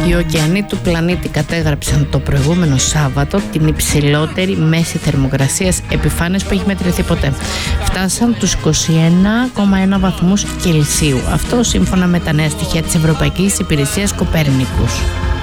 Οι ωκεανοί του πλανήτη κατέγραψαν το προηγούμενο Σάββατο την υψηλότερη μέση θερμοκρασίας επιφάνειας που έχει μετρηθεί ποτέ. Φτάσαν τους 21,1 βαθμούς Κελσίου. Αυτό σύμφωνα με τα νέα στοιχεία της Ευρωπαϊκής Υπηρεσίας Κοπέρνικους.